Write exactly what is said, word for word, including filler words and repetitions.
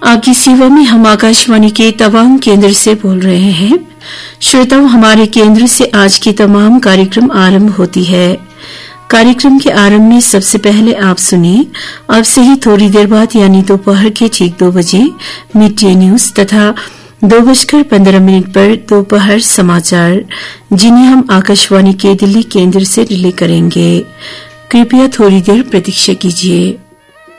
आपकी सेवा में हम आकाशवाणी के तमाम केंद्र से बोल रहे हैं। श्रोताओं, हमारे केंद्र से आज के तमाम कार्यक्रम आरंभ होती है। कार्यक्रम के आरंभ में सबसे पहले आप सुनिए अब से ही थोड़ी देर बाद यानी दोपहर के ठीक दो बजे मिड डे न्यूज तथा दो बजकर पंद्रह मिनट पर दोपहर समाचार, जिन्हें हम आकाशवाणी के दिल्ली केंद्र से रिले करेंगे। कृपया थोड़ी देर प्रतीक्षा कीजिए।